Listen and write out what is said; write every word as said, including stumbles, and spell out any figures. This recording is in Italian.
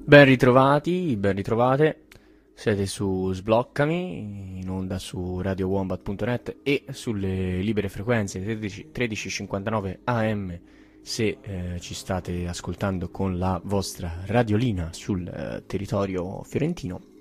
Ben ritrovati, ben ritrovate. Siete su Sbloccami, in onda su radio wombat punto net e sulle libere frequenze tredici, tredici cinquantanove A M se eh, ci state ascoltando con la vostra radiolina sul eh, territorio fiorentino.